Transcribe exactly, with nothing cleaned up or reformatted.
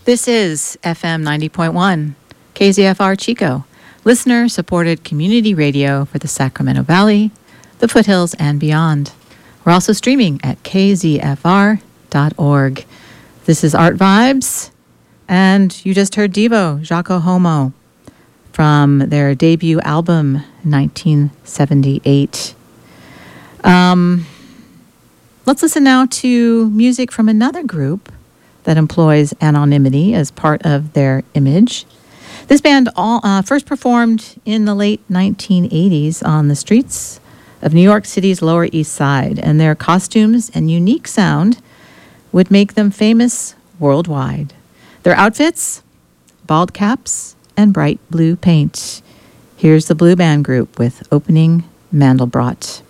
This is F M ninety point one, K Z F R Chico, listener-supported community radio for the Sacramento Valley, the foothills, and beyond. We're also streaming at k z f r dot org. This is Art Vibes, and you just heard Devo, Jaco Homo, from their debut album, nineteen seventy-eight. Um, let's listen now to music from another group that employs anonymity as part of their image. This band all, uh, first performed in the late nineteen eighties on the streets of New York City's Lower East Side, and their costumes and unique sound would make them famous worldwide. Their outfits, bald caps and bright blue paint. Here's the Blue Band Group with Opening Mandelbrot.